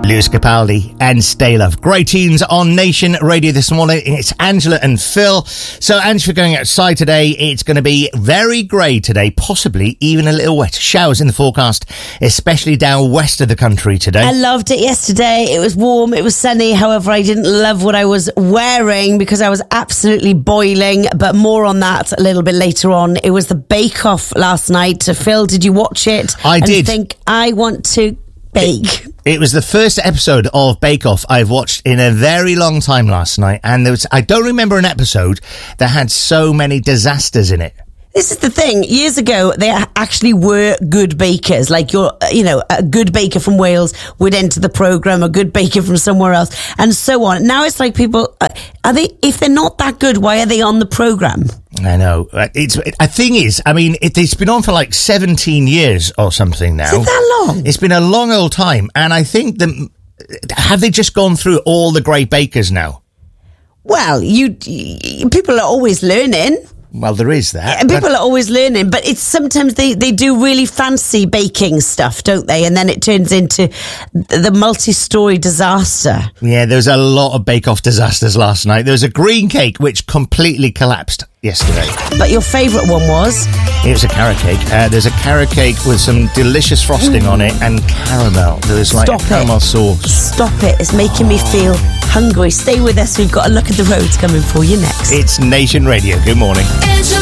Lewis Capaldi and Stay Love. Great tunes on Nation Radio this morning. It's Angela and Phil. So, Ange, for going outside today, it's going to be very grey today, possibly even a little wet. Showers in the forecast, especially down west of the country today. I loved it yesterday. It was warm, it was sunny. However, I didn't love what I was wearing because I was absolutely boiling. But more on that a little bit later on. It was the Bake Off last night. Phil, did you watch it? I did. And think I want to bake. It was the first episode of Bake Off I've watched in a very long time last night, and I don't remember an episode that had so many disasters in it. This is the thing. Years ago, there actually were good bakers. Like a good baker from Wales would enter the programme, a good baker from somewhere else, and so on. Now it's like people, if they're not that good, why are they on the programme? I know. It's been on for like 17 years or something now. Is it that long? It's been a long old time. And I think have they just gone through all the great bakers now? Well, people are always learning. Well, there is that. People are always learning, but it's sometimes they do really fancy baking stuff, don't they? And then it turns into the multi-story disaster. Yeah, there was a lot of bake-off disasters last night. There was a green cake which completely collapsed yesterday. But your favourite one was? It was a carrot cake. There's a carrot cake with some delicious frosting on it and caramel. There was like caramel sauce. Stop it. It's making me feel hungry. Stay with us. We've got a look at the roads coming for you next. It's Nation Radio. Good morning.